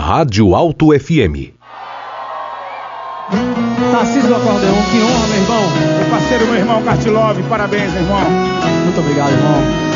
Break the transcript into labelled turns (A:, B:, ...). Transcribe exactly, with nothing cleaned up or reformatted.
A: Rádio Alto F M.
B: Tarcísio do Acordeon, que honra, meu irmão.
C: Meu parceiro, meu irmão Cartilove, parabéns, meu irmão.
B: Muito obrigado, irmão.